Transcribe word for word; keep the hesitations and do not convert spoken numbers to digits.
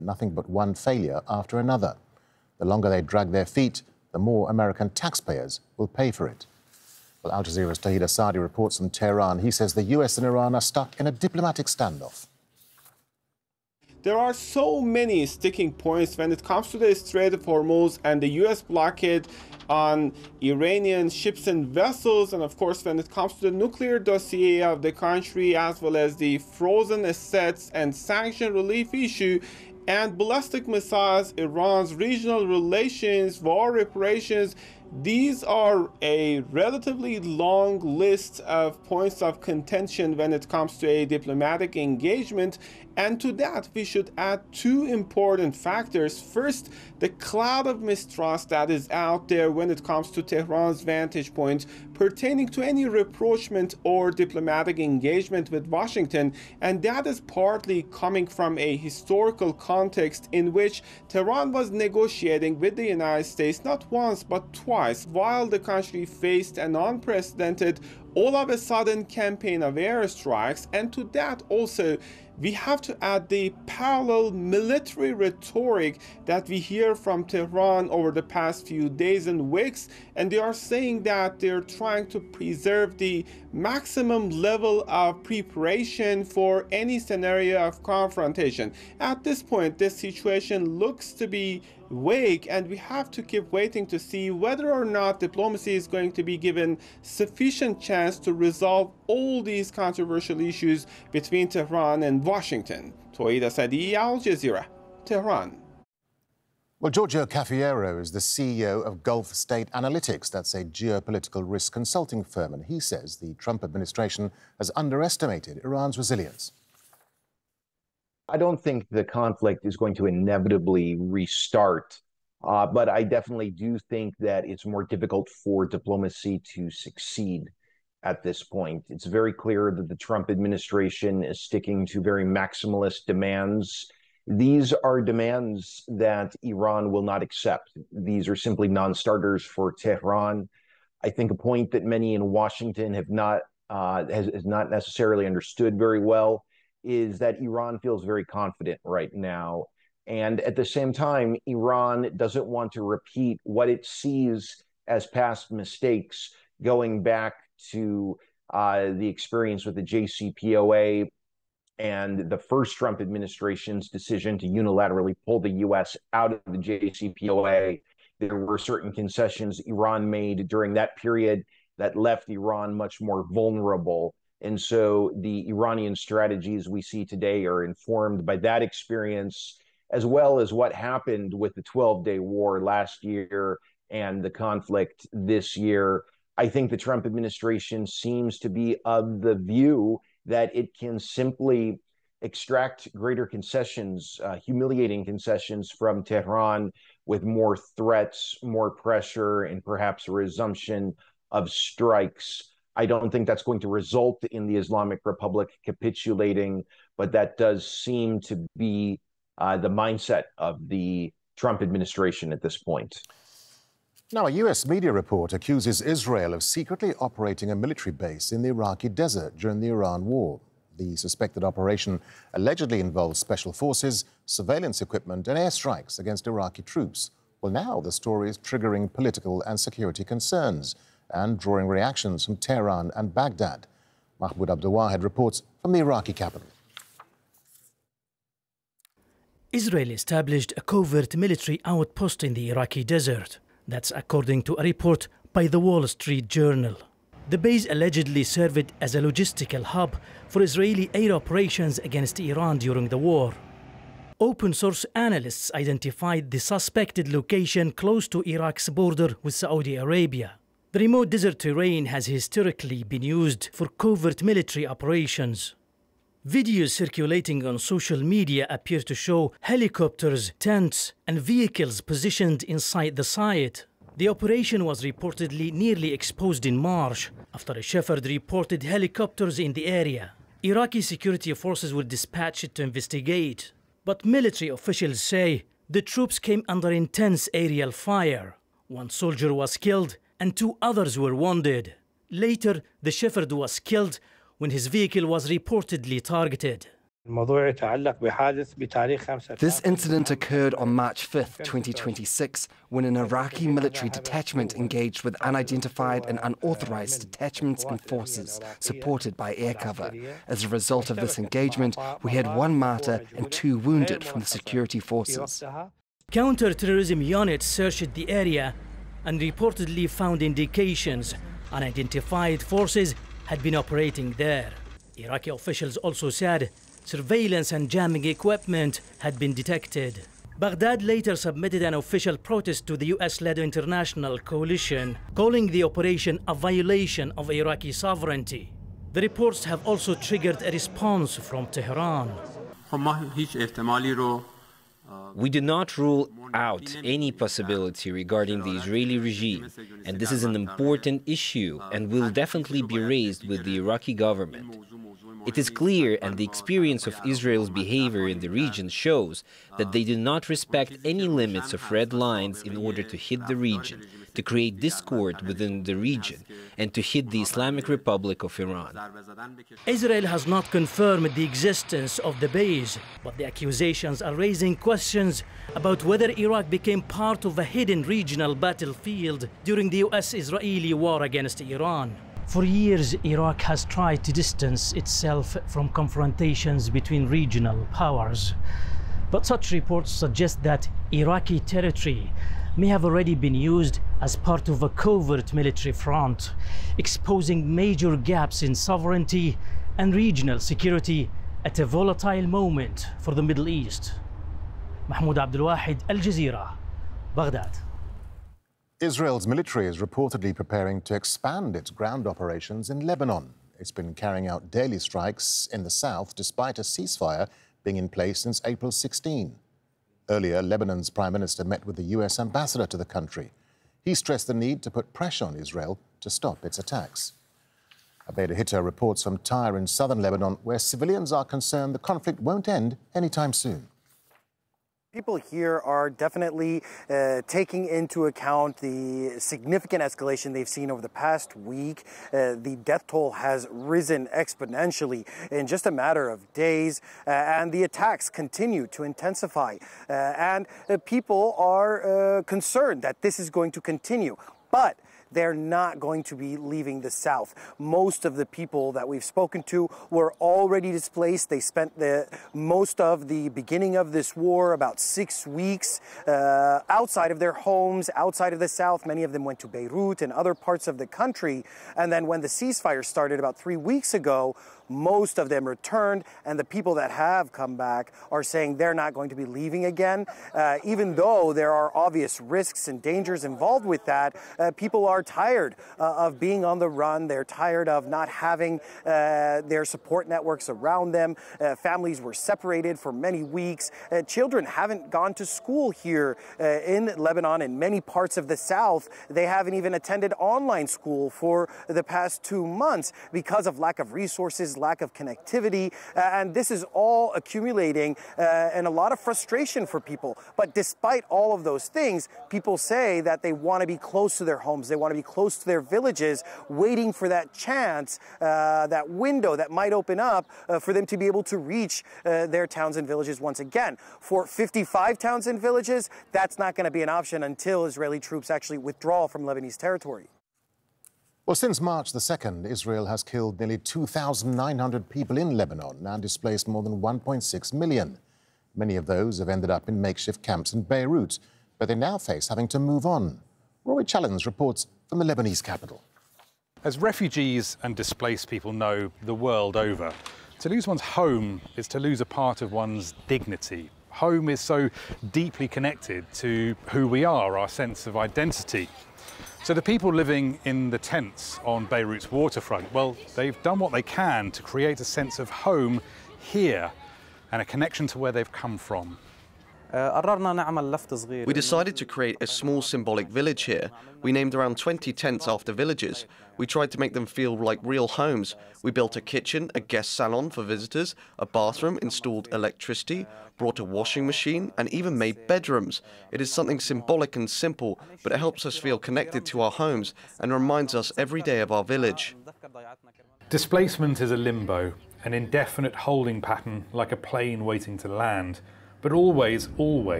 Nothing but one failure after another. The longer they drag their feet, the more American taxpayers will pay for it. Well, Al Jazeera's Tahir Asadi reports from Tehran. He says the U S and Iran are stuck in a diplomatic standoff. There are so many sticking points when it comes to the Strait of Hormuz and the U S blockade on Iranian ships and vessels, and of course when it comes to the nuclear dossier of the country, as well as the frozen assets and sanction relief issue, and ballistic missiles, Iran's regional relations, war reparations. These are a relatively long list of points of contention when it comes to a diplomatic engagement. And to that, we should add two important factors. First, the cloud of mistrust that is out there when it comes to Tehran's vantage point pertaining to any rapprochement or diplomatic engagement with Washington. And that is partly coming from a historical context in which Tehran was negotiating with the United States not once but twice, while the country faced an unprecedented, all of a sudden campaign of airstrikes. And to that also, we have to add the parallel military rhetoric that we hear from Tehran over the past few days and weeks, and they are saying that they're trying to preserve the maximum level of preparation for any scenario of confrontation. At this point, this situation looks to be vague, and we have to keep waiting to see whether or not diplomacy is going to be given sufficient chance to resolve all these controversial issues between Tehran and Washington. Tahir Asadi, Al Jazeera, Tehran. Well, Giorgio Cafiero is the C E O of Gulf State Analytics. That's a geopolitical risk consulting firm, and he says the Trump administration has underestimated Iran's resilience. I don't think the conflict is going to inevitably restart, uh, but I definitely do think that it's more difficult for diplomacy to succeed at this point. It's very clear that the Trump administration is sticking to very maximalist demands. These are demands that Iran will not accept. These are simply non-starters for Tehran. I think a point that many in Washington have not uh, has, has not necessarily understood very well is that Iran feels very confident right now. And at the same time, Iran doesn't want to repeat what it sees as past mistakes, going back to uh, the experience with the J C P O A and the first Trump administration's decision to unilaterally pull the U S out of the J C P O A. There were certain concessions Iran made during that period that left Iran much more vulnerable. And so the Iranian strategies we see today are informed by that experience, as well as what happened with the twelve-day war last year and the conflict this year. I think the Trump administration seems to be of the view that it can simply extract greater concessions, uh, humiliating concessions from Tehran with more threats, more pressure, and perhaps a resumption of strikes. I don't think that's going to result in the Islamic Republic capitulating, but that does seem to be uh, the mindset of the Trump administration at this point. Now, a U S media report accuses Israel of secretly operating a military base in the Iraqi desert during the Iran war. The suspected operation allegedly involves special forces, surveillance equipment, and airstrikes against Iraqi troops. Well, now the story is triggering political and security concerns and drawing reactions from Tehran and Baghdad. Mahmoud Abdulwahed reports from the Iraqi capital. Israel established a covert military outpost in the Iraqi desert. That's according to a report by the Wall Street Journal. The base allegedly served as a logistical hub for Israeli air operations against Iran during the war. Open source analysts identified the suspected location close to Iraq's border with Saudi Arabia. The remote desert terrain has historically been used for covert military operations. Videos circulating on social media appear to show helicopters, tents, and vehicles positioned inside the site. The operation was reportedly nearly exposed in March after a shepherd reported helicopters in the area. Iraqi security forces were dispatched to investigate, but military officials say the troops came under intense aerial fire. One soldier was killed and two others were wounded. Later, the shepherd was killed when his vehicle was reportedly targeted. This incident occurred on March fifth, twenty twenty-six, when an Iraqi military detachment engaged with unidentified and unauthorized detachments and forces supported by air cover. As a result of this engagement, we had one martyr and two wounded from the security forces. Counter-terrorism units searched the area and reportedly found indications unidentified forces had been operating there. Iraqi officials also said surveillance and jamming equipment had been detected. Baghdad later submitted an official protest to the U S-led international coalition, calling the operation a violation of Iraqi sovereignty. The reports have also triggered a response from Tehran. We do not rule out any possibility regarding the Israeli regime, and this is an important issue and will definitely be raised with the Iraqi government. It is clear, and the experience of Israel's behavior in the region shows, that they do not respect any limits of red lines in order to hit the region, to create discord within the region, and to hit the Islamic Republic of Iran. Israel has not confirmed the existence of the base, but the accusations are raising questions about whether Iraq became part of a hidden regional battlefield during the U S-Israeli war against Iran. For years, Iraq has tried to distance itself from confrontations between regional powers. But such reports suggest that Iraqi territory may have already been used as part of a covert military front, exposing major gaps in sovereignty and regional security at a volatile moment for the Middle East. Mahmoud Abdul Wahid, Al Jazeera, Baghdad. Israel's military is reportedly preparing to expand its ground operations in Lebanon. It's been carrying out daily strikes in the south despite a ceasefire being in place since April sixteenth. Earlier, Lebanon's Prime Minister met with the U S ambassador to the country. He stressed the need to put pressure on Israel to stop its attacks. Abeda Hitter reports from Tyre in southern Lebanon, where civilians are concerned the conflict won't end anytime soon. People here are definitely uh, taking into account the significant escalation they've seen over the past week. Uh, the death toll has risen exponentially in just a matter of days, uh, and the attacks continue to intensify. Uh, and uh, people are uh, concerned that this is going to continue. But they're not going to be leaving the south. Most of the people that we've spoken to were already displaced. They spent the most of the beginning of this war, about six weeks, uh, outside of their homes, outside of the south. Many of them went to Beirut and other parts of the country. And then when the ceasefire started about three weeks ago, most of them returned, and the people that have come back are saying they're not going to be leaving again. Uh, even though there are obvious risks and dangers involved with that, uh, people are tired uh, of being on the run. They're tired of not having uh, their support networks around them. Uh, families were separated for many weeks. Uh, children haven't gone to school here uh, in Lebanon and many parts of the south. They haven't even attended online school for the past two months because of lack of resources, lack of connectivity, uh, and this is all accumulating uh, and a lot of frustration for people. But despite all of those things, people say that they want to be close to their homes, they want to be close to their villages, waiting for that chance, uh, that window that might open up uh, for them to be able to reach uh, their towns and villages once again. For fifty-five towns and villages, that's not going to be an option until Israeli troops actually withdraw from Lebanese territory. Well, since March the second, Israel has killed nearly two thousand nine hundred people in Lebanon and displaced more than one point six million. Many of those have ended up in makeshift camps in Beirut, but they now face having to move on. Rory Challens reports from the Lebanese capital. As refugees and displaced people know the world over, to lose one's home is to lose a part of one's dignity. Home is so deeply connected to who we are, our sense of identity. So the people living in the tents on Beirut's waterfront, well, they've done what they can to create a sense of home here and a connection to where they've come from. We decided to create a small symbolic village here. We named around twenty tents after villages. We tried to make them feel like real homes. We built a kitchen, a guest salon for visitors, a bathroom, installed electricity, brought a washing machine, and even made bedrooms. It is something symbolic and simple, but it helps us feel connected to our homes and reminds us every day of our village. Displacement is a limbo, an indefinite holding pattern like a plane waiting to land, but always, always